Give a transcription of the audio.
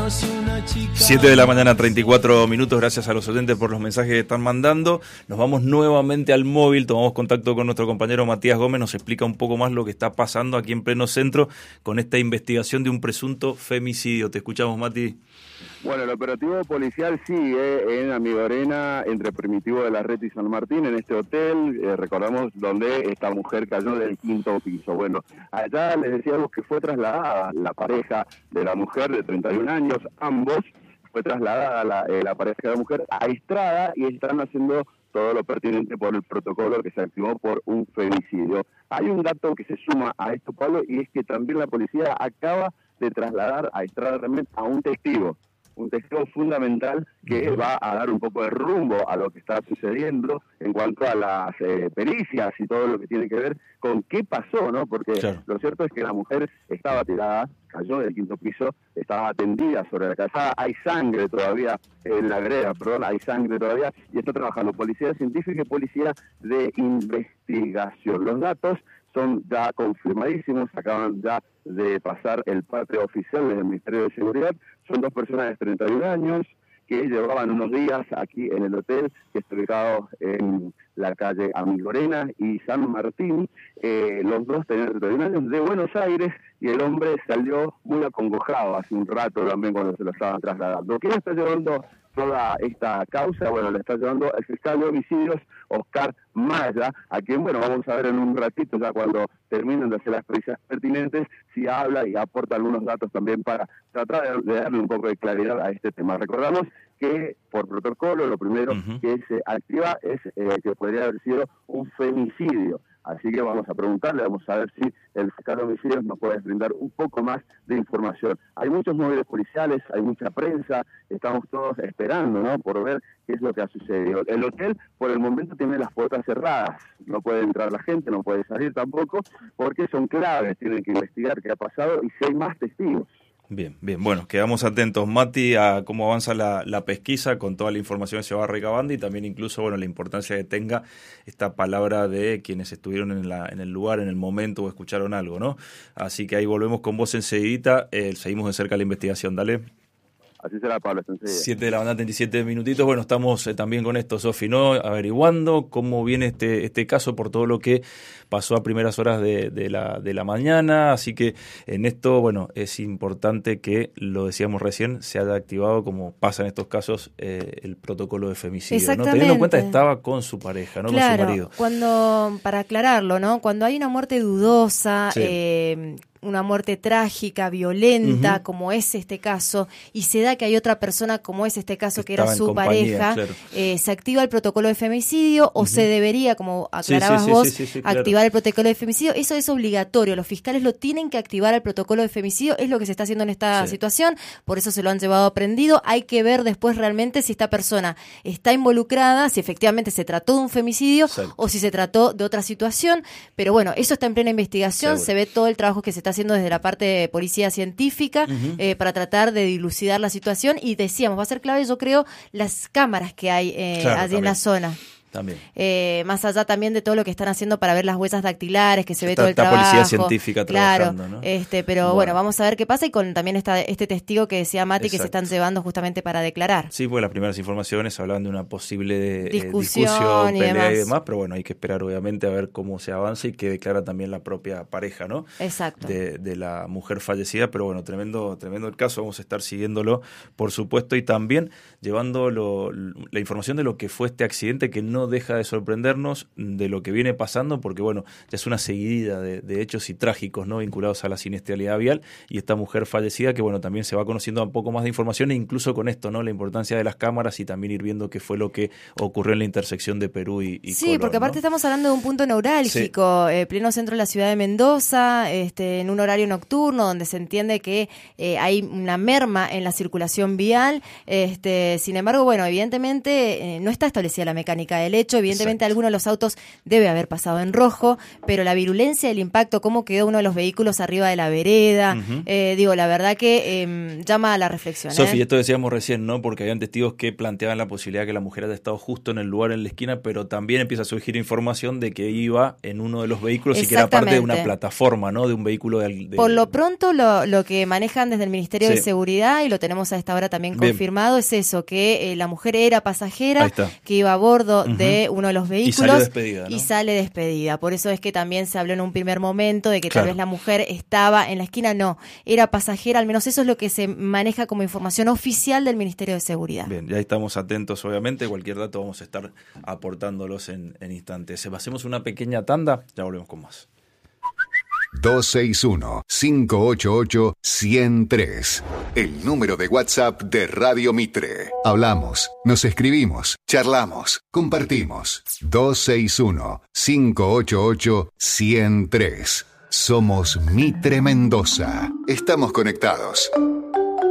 7 de la mañana, 34 minutos. Gracias a los oyentes por los mensajes que están mandando. Nos vamos nuevamente al móvil, tomamos contacto con nuestro compañero Matías Gómez, nos explica un poco más lo que está pasando aquí en pleno centro con esta investigación de un presunto femicidio. Te escuchamos, Mati. Bueno, el operativo policial sigue en Amigorena, entre Primitivo de la Reta y San Martín, en este hotel, recordamos, donde esta mujer cayó del 5º piso. Bueno, allá les decíamos que fue trasladada la pareja de la mujer de 31 años, ambos, fue trasladada la pareja de la mujer a Estrada y están haciendo todo lo pertinente por el protocolo que se activó por un femicidio. Hay un dato que se suma a esto, Pablo, y es que también la policía acaba de trasladar a Estrada también a un testigo fundamental que va a dar un poco de rumbo a lo que está sucediendo en cuanto a las pericias y todo lo que tiene que ver con qué pasó, ¿no? Porque claro, lo cierto es que la mujer estaba tirada, cayó del 5º piso, estaba tendida sobre la calzada, hay sangre todavía en la vereda, hay sangre todavía, y está trabajando policía científica y policía de investigación. Los datos son ya confirmadísimos, acaban ya de pasar el parte oficial del Ministerio de Seguridad. Son dos personas de 31 años que llevaban unos días aquí en el hotel, que está ubicado en la calle Amigorena y San Martín. Los dos tenían 31 años, de Buenos Aires, y el hombre salió muy acongojado hace un rato también cuando se lo estaban trasladando. ¿Quién está llevando toda esta causa? Bueno, le está llevando el fiscal de homicidios, Oscar Maya, a quien, bueno, vamos a ver en un ratito, ya cuando terminen de hacer las pericias pertinentes, si habla y aporta algunos datos también para tratar de darle un poco de claridad a este tema. Recordamos que por protocolo lo primero que se activa es que podría haber sido un femicidio. Así que vamos a preguntarle, vamos a ver si el fiscal de homicidios nos puede brindar un poco más de información. Hay muchos móviles policiales, hay mucha prensa, estamos todos esperando, ¿no?, por ver qué es lo que ha sucedido. El hotel, por el momento, tiene las puertas cerradas, no puede entrar la gente, no puede salir tampoco, porque son claves, tienen que investigar qué ha pasado y si hay más testigos. Bien, bueno, quedamos atentos, Mati, a cómo avanza la pesquisa con toda la información que se va recabando y también incluso, bueno, la importancia que tenga esta palabra de quienes estuvieron en el lugar, en el momento o escucharon algo, ¿no? Así que ahí volvemos con vos enseguidita, seguimos de cerca la investigación, dale. Así será, Pablo, hasta enseguida. 7 de la mañana, 37 minutitos. Bueno, estamos también con esto, Sofi, ¿no?, averiguando cómo viene este caso por todo lo que pasó a primeras horas de la mañana. Así que en esto, bueno, es importante que, lo decíamos recién, se haya activado, como pasa en estos casos, el protocolo de femicidio, ¿no? Teniendo en cuenta que estaba con su pareja, no, claro, con su marido. Cuando, para aclararlo, ¿no?, cuando hay una muerte dudosa, sí, una muerte trágica, violenta, como es este caso, y se da que hay otra persona, como es este caso, que era su pareja, claro, se activa el protocolo de femicidio, o se debería, como aclarabas vos, activar el protocolo de femicidio. Eso es obligatorio, los fiscales lo tienen que activar, el protocolo de femicidio, es lo que se está haciendo en esta situación, por eso se lo han llevado prendido. Hay que ver después realmente si esta persona está involucrada, si efectivamente se trató de un femicidio, o si se trató de otra situación, pero bueno, eso está en plena investigación, se ve todo el trabajo que se está haciendo desde la parte de policía científica para tratar de dilucidar la situación, y decíamos, va a ser clave, yo creo, las cámaras que hay allí en la zona. También. Más allá también de todo lo que están haciendo para ver las huellas dactilares, que se ve todo el trabajo. La policía científica trabajando, ¿no? Pero bueno, vamos a ver qué pasa, y con también este testigo que decía Mati, que se están llevando justamente para declarar. Sí, pues las primeras informaciones hablan de una posible discusión, pelea y demás, pero bueno, hay que esperar obviamente a ver cómo se avanza y qué declara también la propia pareja, ¿no? Exacto. De la mujer fallecida, pero bueno, tremendo el caso, vamos a estar siguiéndolo, por supuesto, y también llevando la información de lo que fue este accidente, que no deja de sorprendernos, de lo que viene pasando, porque bueno, ya es una seguidilla de hechos y trágicos, ¿no?, vinculados a la siniestralidad vial, y esta mujer fallecida, que bueno, también se va conociendo un poco más de información, e incluso con esto, ¿no?, la importancia de las cámaras y también ir viendo qué fue lo que ocurrió en la intersección de Perú y sí, Colón, porque aparte, ¿no?, estamos hablando de un punto neurálgico, pleno centro de la ciudad de Mendoza, en un horario nocturno, donde se entiende que hay una merma en la circulación vial, sin embargo, bueno, evidentemente no está establecida la mecánica del hecho. Evidentemente alguno de los autos debe haber pasado en rojo, pero la virulencia del impacto, cómo quedó uno de los vehículos arriba de la vereda, la verdad que llama a la reflexión. Sofi, esto decíamos recién, ¿no? Porque habían testigos que planteaban la posibilidad de que la mujer haya estado justo en el lugar, en la esquina, pero también empieza a surgir información de que iba en uno de los vehículos y que era parte de una plataforma, ¿no? De un vehículo Por lo pronto, lo que manejan desde el Ministerio de Seguridad, y lo tenemos a esta hora también confirmado, es eso, que la mujer era pasajera, que iba a bordo de uno de los vehículos y salió despedida, ¿no? Y sale despedida. Por eso es que también se habló en un primer momento de que tal vez la mujer estaba en la esquina. No, era pasajera, al menos eso es lo que se maneja como información oficial del Ministerio de Seguridad. Bien, ya estamos atentos, obviamente. Cualquier dato vamos a estar aportándolos en instantes. Hacemos una pequeña tanda, ya volvemos con más. 261-588-103. El número de WhatsApp de Radio Mitre. Hablamos, nos escribimos, charlamos, compartimos. 261-588-103. Somos Mitre Mendoza. Estamos conectados.